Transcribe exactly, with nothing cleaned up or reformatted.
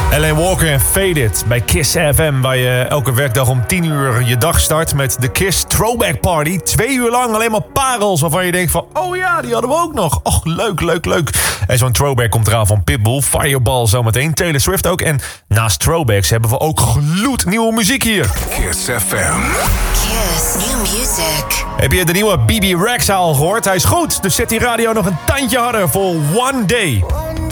Alan Walker en Faded bij Kiss F M... waar je elke werkdag om tien uur je dag start met de Kiss Throwback Party. Twee uur lang alleen maar parels waarvan je denkt van... oh ja, die hadden we ook nog. Och, leuk, leuk, leuk. En zo'n throwback komt eraan van Pitbull, Fireball zometeen, Taylor Swift ook. En naast throwbacks hebben we ook gloednieuwe muziek hier. Kiss F M. Kiss New Music. Heb je de nieuwe B B Rexa al gehoord? Hij is goed, dus zet die radio nog een tandje harder voor One Day.